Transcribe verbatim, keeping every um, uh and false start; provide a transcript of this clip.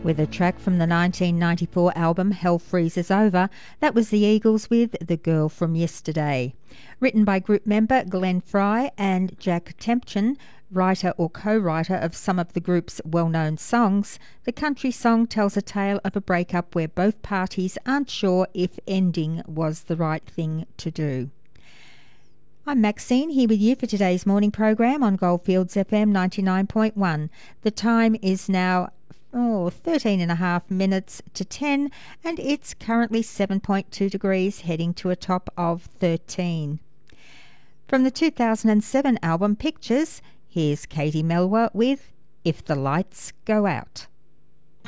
With a track from the nineteen ninety-four album Hell Freezes Over, that was the Eagles with The Girl from Yesterday. Written by group member Glenn Fry and Jack Tempchin, writer or co-writer of some of the group's well-known songs, the country song tells a tale of a breakup where both parties aren't sure if ending was the right thing to do. I'm Maxine, here with you for today's morning program on Goldfields F M ninety-nine point one. The time is now oh, thirteen and a half minutes to ten, and it's currently seven point two degrees, heading to a top of thirteen. From the two thousand seven album Pictures, here's Katie Melua with If the Lights Go Out.